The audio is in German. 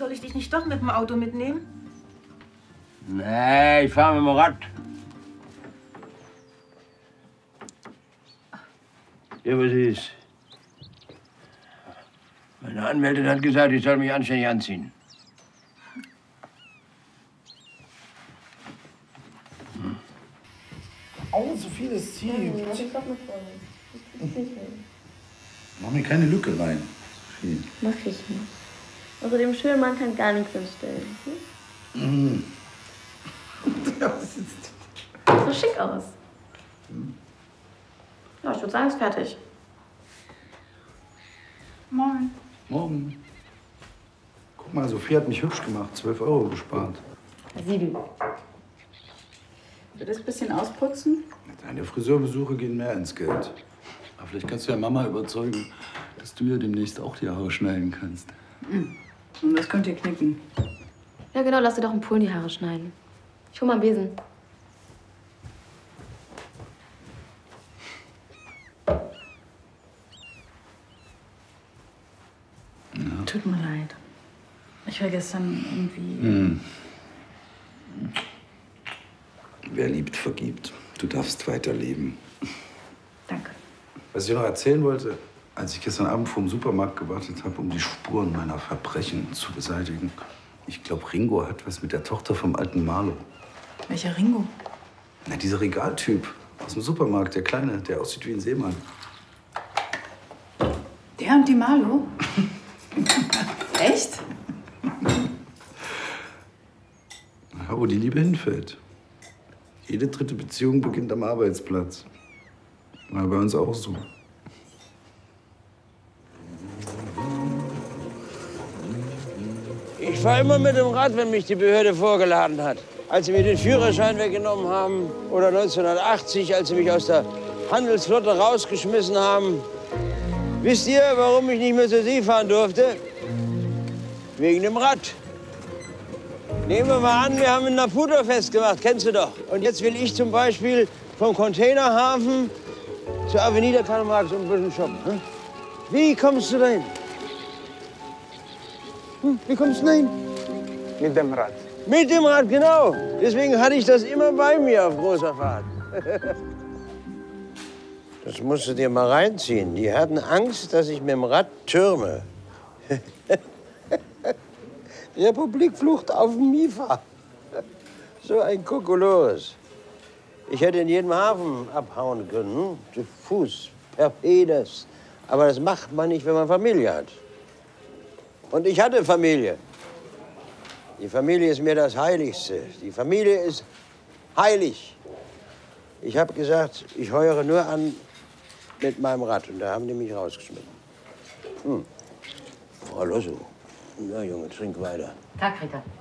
Soll ich dich nicht doch mit dem Auto mitnehmen? Nee, ich fahre mit dem Rad. Ja, was ist? Meine Anwältin hat gesagt, ich soll mich anständig anziehen. Oh, so viel es zieht. Ich glaub nicht voll. Mach mir keine Lücke rein. Mach ich nicht. Außer dem schönen Mann kann gar nichts entstellen. Mhm. So schick aus. Ja, ich würde sagen, ist fertig. Moin. Morgen. Guck mal, Sophie hat mich hübsch gemacht. 12 Euro gespart. 7. Will das ein bisschen ausputzen? Deine Friseurbesuche gehen mehr ins Geld. Aber vielleicht kannst du ja Mama überzeugen, dass du ja demnächst auch die Haare schneiden kannst. Und das könnt ihr knicken. Ja, genau, lass dir doch im Pool die Haare schneiden. Ich hol mal einen Besen. Ja. Tut mir leid. Ich war gestern irgendwie... Wer liebt, vergibt. Du darfst weiterleben. Danke. Was ich noch erzählen wollte, als ich gestern Abend vor dem Supermarkt gewartet habe, um die Spuren meiner Verbrechen zu beseitigen. Ich glaube, Ringo hat was mit der Tochter vom alten Marlo. Welcher Ringo? Na, dieser Regaltyp aus dem Supermarkt, der Kleine, der aussieht wie ein Seemann. Der und die Marlo? Echt? Ja, wo die Liebe hinfällt. Jede dritte Beziehung beginnt am Arbeitsplatz. War bei uns auch so. Ich fahre immer mit dem Rad, wenn mich die Behörde vorgeladen hat. Als sie mir den Führerschein weggenommen haben oder 1980, als sie mich aus der Handelsflotte rausgeschmissen haben. Wisst ihr, warum ich nicht mehr zur See fahren durfte? Wegen dem Rad. Nehmen wir mal an, wir haben ein Naputo-Fest gemacht, kennst du doch. Und jetzt will ich zum Beispiel vom Containerhafen zur Avenida Karl Marx und ein bisschen shoppen. Hm? Wie kommst du dahin? Wie kommst du dahin? Mit dem Rad. Mit dem Rad, genau. Deswegen hatte ich das immer bei mir auf großer Fahrt. Das musst du dir mal reinziehen. Die hatten Angst, dass ich mit dem Rad türme. Republikflucht auf dem Mifa. So ein Kokolores. Ich hätte in jedem Hafen abhauen können, zu Fuß, per Pedes. Aber das macht man nicht, wenn man Familie hat. Und ich hatte Familie. Die Familie ist mir das Heiligste. Die Familie ist heilig. Ich habe gesagt, ich heuere nur an mit meinem Rad. Und da haben die mich rausgeschmissen. Frau Losso. Na, Junge, trink weiter. Tag, Rita.